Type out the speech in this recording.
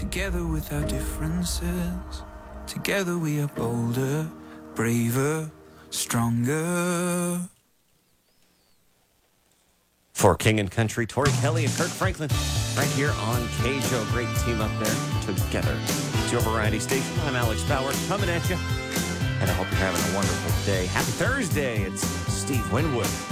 together with our differences. Together we are bolder, braver, stronger. For King and Country, Tori Kelly and Kirk Franklin, right here on KJO. Great team up there together. It's your variety station. I'm Alex Bauer, coming at you. And I hope you're having a wonderful day. Happy Thursday. It's Steve Winwood.